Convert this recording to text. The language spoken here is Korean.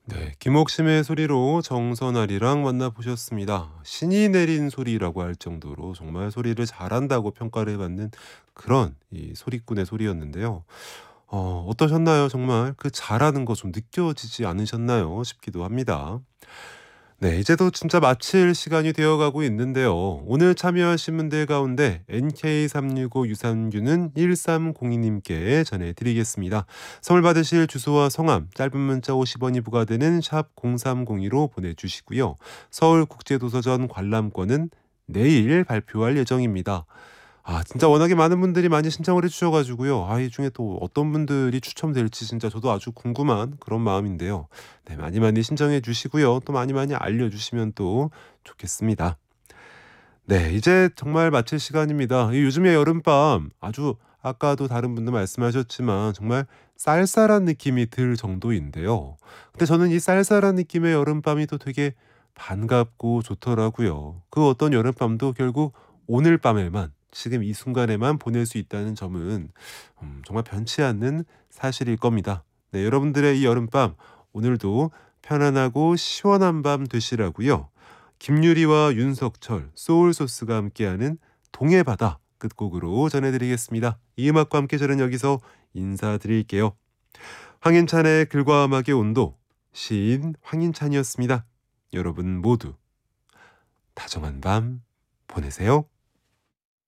네, 김옥심의 소리로 정선아리랑 만나보셨습니다. 신이 내린 소리라고 할 정도로 정말 소리를 잘한다고 평가를 받는 그런 이 소리꾼의 소리였는데요. 어떠셨나요? 정말 그 잘하는 거 좀 느껴지지 않으셨나요? 싶기도 합니다. 네, 이제도 진짜 마칠 시간이 되어가고 있는데요. 오늘 참여하신 분들 가운데 NK365 유산균은 1302님께 전해드리겠습니다. 선물 받으실 주소와 성함, 짧은 문자 50원이 부과되는 샵 0302로 보내주시고요. 서울국제도서전 관람권은 내일 발표할 예정입니다. 진짜 워낙에 많은 분들이 많이 신청을 해 주셔 가지고요. 이 중에 또 어떤 분들이 추첨될지 진짜 저도 아주 궁금한 그런 마음인데요. 네, 많이 많이 신청해 주시고요. 또 많이 많이 알려 주시면 또 좋겠습니다. 네, 이제 정말 마칠 시간입니다. 이 요즘에 여름밤 아주 아까도 다른 분도 말씀하셨지만 정말 쌀쌀한 느낌이 들 정도인데요. 근데 저는 이 쌀쌀한 느낌의 여름밤이 또 되게 반갑고 좋더라고요. 그 어떤 여름밤도 결국 오늘 밤에만 지금 이 순간에만 보낼 수 있다는 점은 정말 변치 않는 사실일 겁니다. 네, 여러분들의 이 여름밤 오늘도 편안하고 시원한 밤 되시라고요. 김유리와 윤석철, 소울소스가 함께하는 동해 바다 끝곡으로 전해드리겠습니다. 이 음악과 함께 저는 여기서 인사드릴게요. 황인찬의 글과 음악의 온도, 시인 황인찬이었습니다. 여러분 모두 다정한 밤 보내세요.